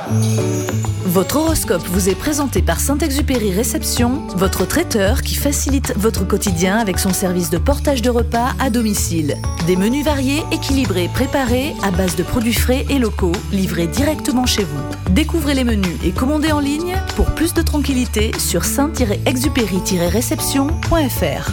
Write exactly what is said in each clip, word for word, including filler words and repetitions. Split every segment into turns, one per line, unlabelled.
Votre horoscope vous est présenté par Saint-Exupéry Réception, votre traiteur qui facilite votre quotidien avec son service de portage de repas à domicile. Des menus variés, équilibrés, préparés à base de produits frais et locaux, livrés directement chez vous. Découvrez les menus et commandez en ligne pour plus de tranquillité sur saint exupéry réception point f r.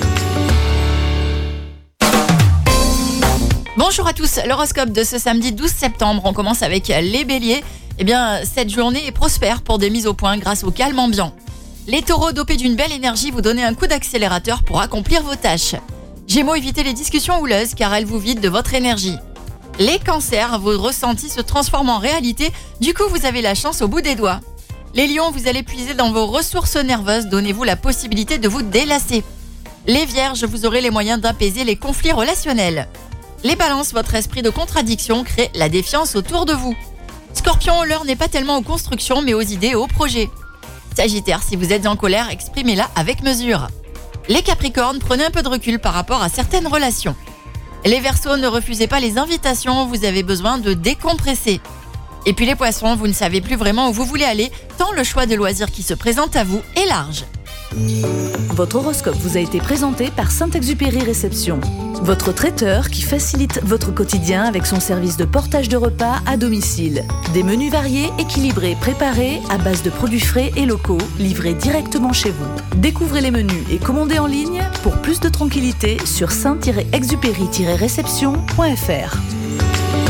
Bonjour à tous, l'horoscope de ce samedi douze septembre, on commence avec les béliers. Eh bien, cette journée est prospère pour des mises au point grâce au calme ambiant. Les taureaux, dopés d'une belle énergie, vous donnez un coup d'accélérateur pour accomplir vos tâches. Gémeaux, évitez les discussions houleuses car elles vous vident de votre énergie. Les cancers, vos ressentis se transforment en réalité, du coup vous avez la chance au bout des doigts. Les lions, vous allez puiser dans vos ressources nerveuses, donnez-vous la possibilité de vous délasser. Les vierges, vous aurez les moyens d'apaiser les conflits relationnels. Les balances, votre esprit de contradiction crée la défiance autour de vous. Scorpion, l'heure n'est pas tellement aux constructions mais aux idées et aux projets. Sagittaire, si vous êtes en colère, exprimez-la avec mesure. Les Capricornes, prenez un peu de recul par rapport à certaines relations. Les Verseaux, ne refusez pas les invitations, vous avez besoin de décompresser. Et puis les Poissons, vous ne savez plus vraiment où vous voulez aller, tant le choix de loisirs qui se présente à vous est large.
Votre horoscope vous a été présenté par Saint-Exupéry Réception, votre traiteur qui facilite votre quotidien avec son service de portage de repas à domicile. Des menus variés, équilibrés, préparés à base de produits frais et locaux, livrés directement chez vous. Découvrez les menus et commandez en ligne pour plus de tranquillité sur saint exupéry réception point f r.